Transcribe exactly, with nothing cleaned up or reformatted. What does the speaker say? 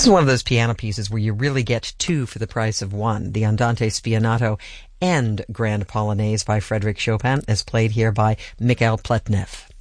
This is one of those piano pieces where you really get two for the price of one. The Andante Spianato and Grand Polonaise by Frédéric Chopin is played here by Mikhail Pletnev.